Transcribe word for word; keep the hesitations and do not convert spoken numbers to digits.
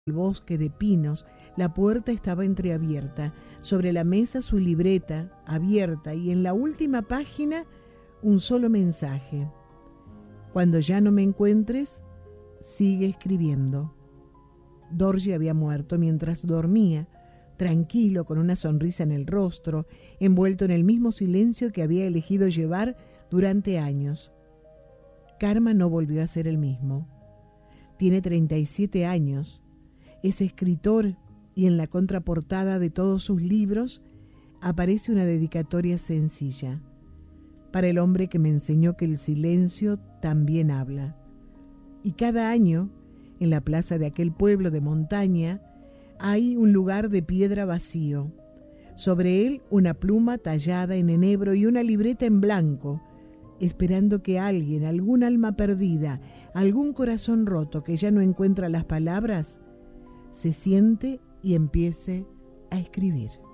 el bosque de pinos, la puerta estaba entreabierta, sobre la mesa su libreta abierta y en la última página un solo mensaje: cuando ya no me encuentres, sigue escribiendo. Dorje había muerto mientras dormía, tranquilo, con una sonrisa en el rostro, envuelto en el mismo silencio que había elegido llevar durante años. Karma no volvió a ser el mismo. Tiene treinta y siete años, es escritor y en la contraportada de todos sus libros aparece una dedicatoria sencilla: para el hombre que me enseñó que el silencio también habla. Y cada año, en la plaza de aquel pueblo de montaña, hay un lugar de piedra vacío. Sobre él una pluma tallada en enebro y una libreta en blanco, esperando que alguien, algún alma perdida, algún corazón roto que ya no encuentra las palabras, se siente y empiece a escribir.